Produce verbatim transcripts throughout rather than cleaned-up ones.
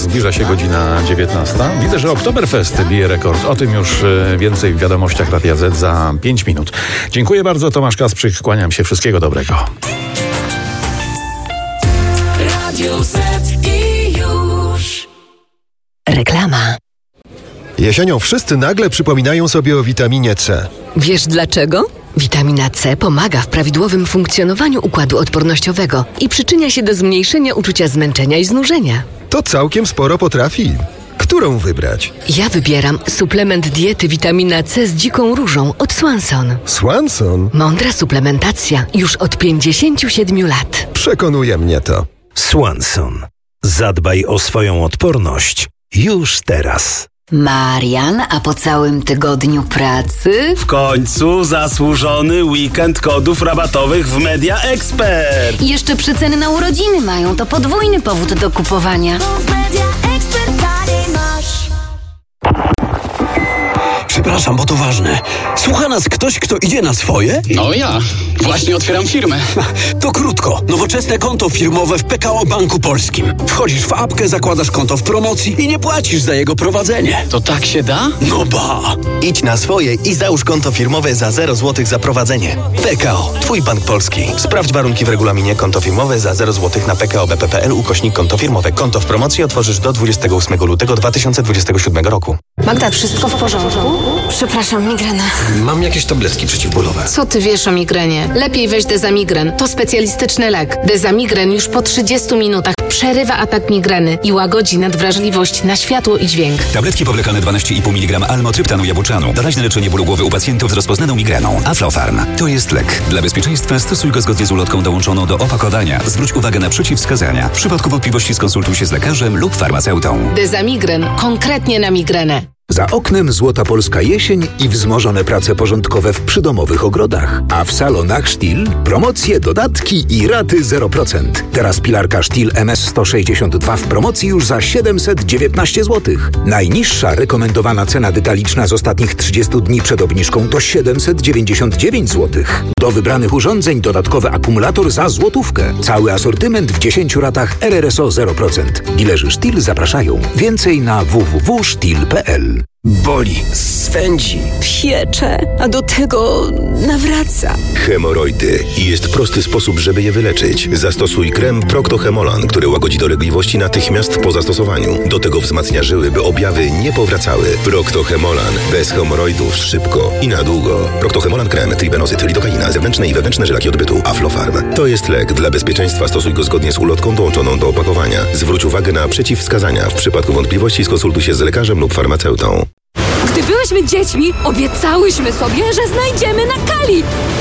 zbliża się godzina dziewiętnasta. Widzę, że Oktoberfest bije rekord. O tym już więcej w wiadomościach Radia Z za pięć minut. Dziękuję bardzo, Tomasz Kasprzyk, kłaniam się, wszystkiego dobrego. Radio Z i już. Reklama. Jesienią wszyscy nagle przypominają sobie o witaminie C. Wiesz dlaczego? Witamina C pomaga w prawidłowym funkcjonowaniu układu odpornościowego i przyczynia się do zmniejszenia uczucia zmęczenia i znużenia. To całkiem sporo potrafi. Którą wybrać? Ja wybieram suplement diety witamina C z dziką różą od Swanson. Swanson? Mądra suplementacja już od pięćdziesięciu siedmiu lat. Przekonuje mnie to. Swanson. Zadbaj o swoją odporność już teraz. Marian, a po całym tygodniu pracy? W końcu zasłużony weekend kodów rabatowych w Media Expert. I jeszcze przeceny na urodziny mają, to podwójny powód do kupowania. Przepraszam, bo to ważne. Słucha nas ktoś, kto idzie na swoje? No ja. Właśnie otwieram firmę. To krótko. Nowoczesne konto firmowe w P K O Banku Polskim. Wchodzisz w apkę, zakładasz konto w promocji i nie płacisz za jego prowadzenie. To tak się da? No ba! Idź na swoje i załóż konto firmowe za zero złotych za prowadzenie. P K O. Twój bank polski. Sprawdź warunki w regulaminie. Konto firmowe za zero złotych na pkobp.pl ukośnik konto firmowe. Konto w promocji otworzysz do dwudziestego ósmego lutego dwa tysiące dwudziestego siódmego roku. Magda, wszystko w porządku? Przepraszam, migrena. Mam jakieś tabletki przeciwbólowe. Co ty wiesz o migrenie? Lepiej weź Dezamigren. To specjalistyczny lek. Dezamigren już po trzydziestu minutach przerywa atak migreny i łagodzi nadwrażliwość na światło i dźwięk. Tabletki powlekane dwanaście i pół miligrama almotryptanu jabłczanu. Doraźne leczenie bólu głowy u pacjentów z rozpoznaną migreną. Aflofarm. To jest lek. Dla bezpieczeństwa stosuj go zgodnie z ulotką dołączoną do opakowania. Zwróć uwagę na przeciwwskazania. W przypadku wątpliwości skonsultuj się z lekarzem lub farmaceutą. Dezamigren. Konkretnie na migrenę. Za oknem złota polska jesień i wzmożone prace porządkowe w przydomowych ogrodach. A w salonach Stihl promocje, dodatki i raty zero procent. Teraz pilarka Stihl M S sto sześćdziesiąt dwa w promocji już za siedemset dziewiętnaście złotych. Najniższa rekomendowana cena detaliczna z ostatnich trzydziestu dni przed obniżką to siedemset dziewięćdziesiąt dziewięć złotych. Do wybranych urządzeń dodatkowy akumulator za złotówkę. Cały asortyment w dziesięciu ratach R R S O zero procent. Dilerzy Stihl zapraszają. Więcej na w w w kropka stihl kropka p l. Boli, swędzi, piecze, a do tego nawraca. Hemoroidy. I jest prosty sposób, żeby je wyleczyć. Zastosuj krem Procto-Hemolan, który łagodzi dolegliwości natychmiast po zastosowaniu. Do tego wzmacnia żyły, by objawy nie powracały. Procto-Hemolan. Bez hemoroidów szybko i na długo. Procto-Hemolan krem, tribenozyt, lidokaina, zewnętrzne i wewnętrzne żylaki odbytu. Aflofarm. To jest lek. Dla bezpieczeństwa stosuj go zgodnie z ulotką dołączoną do opakowania. Zwróć uwagę na przeciwwskazania. W przypadku wątpliwości skonsultuj się z lekarzem lub farmaceutą. Gdy byłyśmy dziećmi, obiecałyśmy sobie, że znajdziemy na Kali.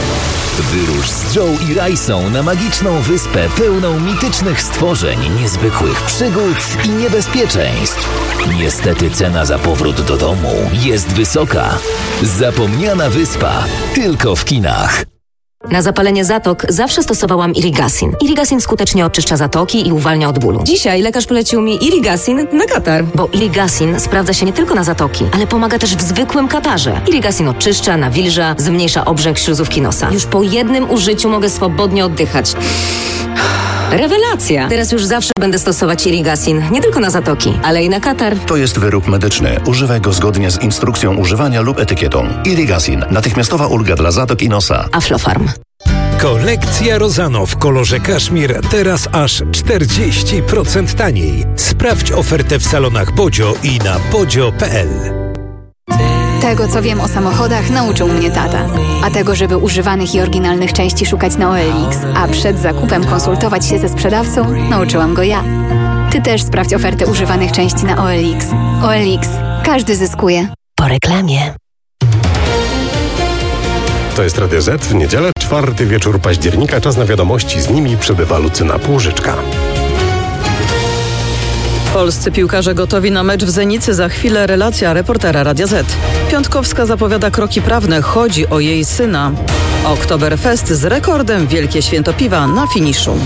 Wyrusz z Joe i Rajsą na magiczną wyspę pełną mitycznych stworzeń, niezwykłych przygód i niebezpieczeństw. Niestety cena za powrót do domu jest wysoka. Zapomniana wyspa. Tylko w kinach. Na zapalenie zatok zawsze stosowałam Irigasin. Irigasin skutecznie oczyszcza zatoki i uwalnia od bólu. Dzisiaj lekarz polecił mi Irigasin na katar. Bo Irigasin sprawdza się nie tylko na zatoki, ale pomaga też w zwykłym katarze. Irigasin oczyszcza, nawilża, zmniejsza obrzęk śluzówki nosa. Już po jednym użyciu mogę swobodnie oddychać. Rewelacja! Teraz już zawsze będę stosować Irigasin, nie tylko na zatoki, ale i na katar. To jest wyrób medyczny. Używaj go zgodnie z instrukcją używania lub etykietą. Irigasin. Natychmiastowa ulga dla zatok i nosa. Aflofarm. Kolekcja Rozano w kolorze kaszmir teraz aż czterdzieści procent taniej. Sprawdź ofertę w salonach Bodzio i na bodzio kropka p l. Tego, co wiem o samochodach, nauczył mnie tata. A tego, żeby używanych i oryginalnych części szukać na O L X, a przed zakupem konsultować się ze sprzedawcą, nauczyłam go ja. Ty też sprawdź ofertę używanych części na O L X. O L X. Każdy zyskuje. Po reklamie. To jest Radio Z w niedzielę, czwarty wieczór października, czas na wiadomości. Z nimi przebywa Lucyna Półżyczka. Polscy piłkarze gotowi na mecz w Zenicy. Za chwilę relacja reportera Radia Z. Piątkowska zapowiada kroki prawne. Chodzi o jej syna. Oktoberfest z rekordem Wielkie Święto Piwa na finiszu.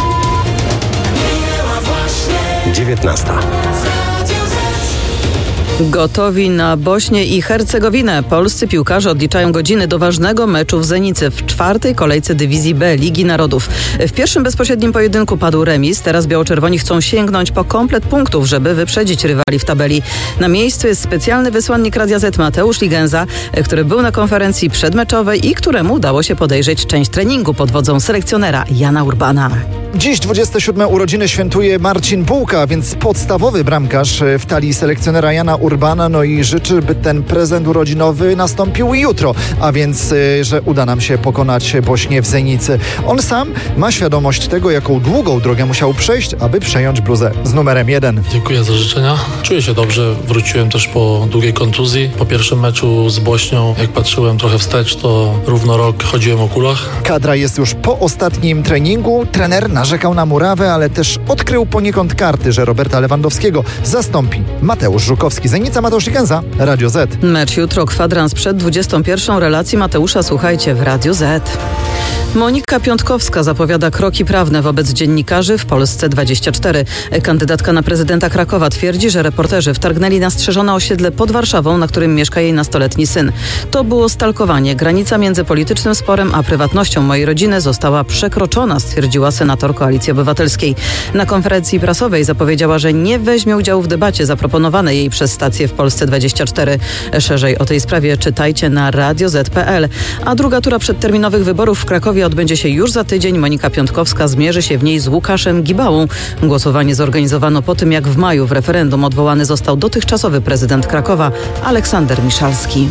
dziewiętnasta. Gotowi na Bośnię i Hercegowinę. Polscy piłkarze odliczają godziny do ważnego meczu w Zenicy w czwartej kolejce dywizji B Ligi Narodów. W pierwszym bezpośrednim pojedynku padł remis. Teraz biało-czerwoni chcą sięgnąć po komplet punktów, żeby wyprzedzić rywali w tabeli. Na miejscu jest specjalny wysłannik Radia Z Mateusz Ligenza, który był na konferencji przedmeczowej i któremu udało się podejrzeć część treningu pod wodzą selekcjonera Jana Urbana. Dziś dwudzieste siódme urodziny świętuje Marcin Bułka, więc podstawowy bramkarz w talii selekcjonera Jana Urbana. No i życzy, by ten prezent urodzinowy nastąpił jutro, a więc, że uda nam się pokonać Bośnię w Zenicy. On sam ma świadomość tego, jaką długą drogę musiał przejść, aby przejąć bluzę z numerem jeden. Dziękuję za życzenia. Czuję się dobrze. Wróciłem też po długiej kontuzji. Po pierwszym meczu z Bośnią, jak patrzyłem trochę wstecz, to równo rok chodziłem o kulach. Kadra jest już po ostatnim treningu. Trener narzekał na murawę, ale też odkrył poniekąd karty, że Roberta Lewandowskiego zastąpi Mateusz Żukowski. Zenica, Mateusz Ligenza, Radio Z. Mecz jutro, kwadrans przed dwudziestą pierwszą. Relacji Mateusza słuchajcie w Radio Z. Monika Piątkowska zapowiada kroki prawne wobec dziennikarzy w Polsce dwadzieścia cztery. Kandydatka na prezydenta Krakowa twierdzi, że reporterzy wtargnęli na strzeżone osiedle pod Warszawą, na którym mieszka jej nastoletni syn. To było stalkowanie. Granica między politycznym sporem a prywatnością mojej rodziny została przekroczona, stwierdziła senator Koalicji Obywatelskiej. Na konferencji prasowej zapowiedziała, że nie weźmie udziału w debacie zaproponowanej jej przez stację w Polsce dwadzieścia cztery. Szerzej o tej sprawie czytajcie na radio zet kropka pe el. A druga tura przedterminowych wyborów w Krakowie odbędzie się już za tydzień. Monika Piątkowska zmierzy się w niej z Łukaszem Gibałą. Głosowanie zorganizowano po tym, jak w maju w referendum odwołany został dotychczasowy prezydent Krakowa Aleksander Miszalski.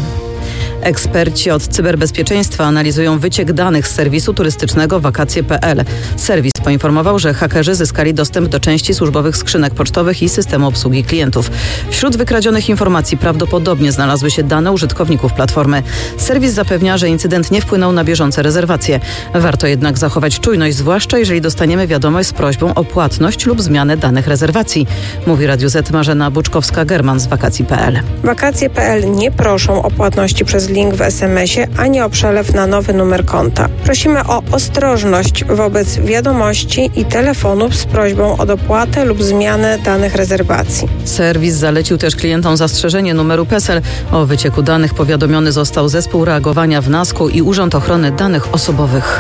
Eksperci od cyberbezpieczeństwa analizują wyciek danych z serwisu turystycznego wakacje kropka pe el. Serwis poinformował, że hakerzy zyskali dostęp do części służbowych skrzynek pocztowych i systemu obsługi klientów. Wśród wykradzionych informacji prawdopodobnie znalazły się dane użytkowników platformy. Serwis zapewnia, że incydent nie wpłynął na bieżące rezerwacje. Warto jednak zachować czujność, zwłaszcza jeżeli dostaniemy wiadomość z prośbą o płatność lub zmianę danych rezerwacji, mówi Radiu Z Marzena Buczkowska-German z wakacji kropka pe el. Wakacje kropka pe el nie proszą o płatności przez link w es em esie, ani o przelew na nowy numer konta. Prosimy o ostrożność wobec wiadomości i telefonów z prośbą o dopłatę lub zmianę danych rezerwacji. Serwis zalecił też klientom zastrzeżenie numeru PESEL. O wycieku danych powiadomiony został Zespół Reagowania w NASK-u i Urząd Ochrony Danych Osobowych.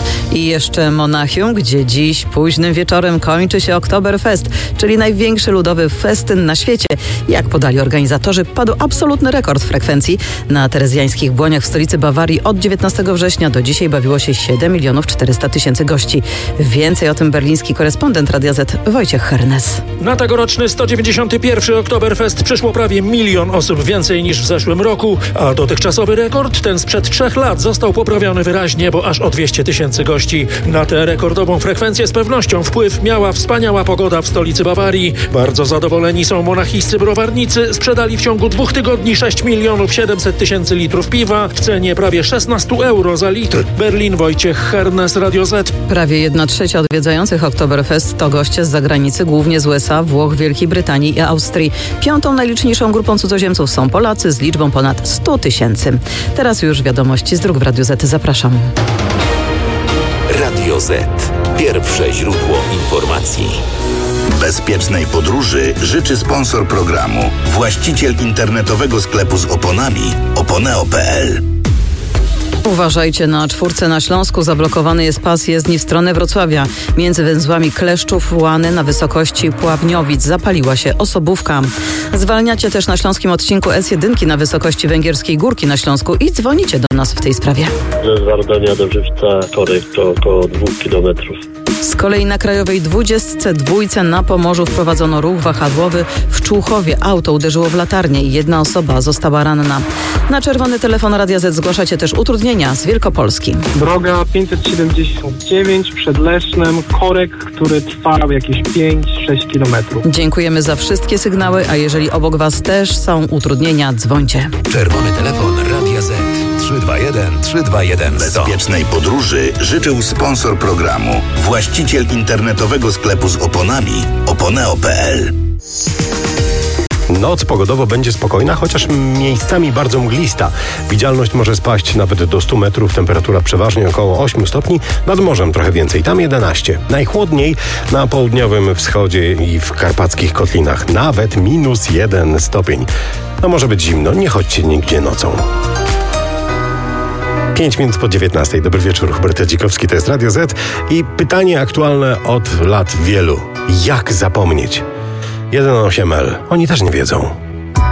I jeszcze Monachium, gdzie dziś późnym wieczorem kończy się Oktoberfest, czyli największy ludowy festyn na świecie. Jak podali organizatorzy, padł absolutny rekord frekwencji. Na terezjańskich Błoniach w stolicy Bawarii od dziewiętnastego września do dzisiaj bawiło się siedem milionów czterysta tysięcy gości. Więcej o tym berliński korespondent Radia Z Wojciech Hernes. Na tegoroczny sto dziewięćdziesiąty pierwszy Oktoberfest przyszło prawie milion osób więcej niż w zeszłym roku, a dotychczasowy rekord, ten sprzed trzech lat, został poprawiony wyraźnie, bo aż o dwieście tysięcy gości. Na tę rekordową frekwencję z pewnością wpływ miała wspaniała pogoda w stolicy Bawarii. Bardzo zadowoleni są monachijscy browarnicy. Sprzedali w ciągu dwóch tygodni sześć milionów siedemset tysięcy litrów piwa w cenie prawie szesnaście euro za litr. Berlin, Wojciech Hernes, Radio Z. Prawie jedna trzecia odwiedzających Oktoberfest to goście z zagranicy, głównie z U S A, Włoch, Wielkiej Brytanii i Austrii. Piątą najliczniejszą grupą cudzoziemców są Polacy z liczbą ponad sto tysięcy. Teraz już wiadomości z dróg w Radiu Z. Zapraszam. Radio Z. Pierwsze źródło informacji. Bezpiecznej podróży życzy sponsor programu, właściciel internetowego sklepu z oponami oponeo kropka pe el. Uważajcie na czwórce na Śląsku. Zablokowany jest pas jezdni w stronę Wrocławia. Między węzłami Kleszczów, Łany na wysokości Pławniowic zapaliła się osobówka. Zwalniacie też na śląskim odcinku S jeden na wysokości Węgierskiej Górki na Śląsku i dzwonicie do nas w tej sprawie. Ze Zardania do Żywca Korek to około dwóch kilometrów. Z kolei na Krajowej dwudziestce dwójce na Pomorzu wprowadzono ruch wahadłowy. W Człuchowie auto uderzyło w latarnię i jedna osoba została ranna. Na czerwony telefon Radia Z zgłaszacie też utrudnienia z Wielkopolski. Droga pięćset siedemdziesiąt dziewięć przed Lesznem, korek, który trwał jakieś pięć sześć kilometrów. Dziękujemy za wszystkie sygnały, a jeżeli obok Was też są utrudnienia, dzwońcie. Czerwony telefon Radia Z. trzy dwa jeden trzy dwa jeden sto. Bezpiecznej podróży życzył sponsor programu, właściciel internetowego sklepu z oponami oponeo kropka pe el. Noc pogodowo będzie spokojna, chociaż miejscami bardzo mglista. Widzialność może spaść nawet do stu metrów, temperatura przeważnie około ośmiu stopni, nad morzem trochę więcej, tam jedenaście. Najchłodniej na południowym wschodzie i w karpackich kotlinach, nawet minus jeden stopień. No może być zimno, nie chodźcie nigdzie nocą. pięć minut po dziewiętnastej. Dobry wieczór, Hubert Dzikowski, to jest Radio Z i pytanie aktualne od lat wielu. Jak zapomnieć? jeden osiem L. Oni też nie wiedzą.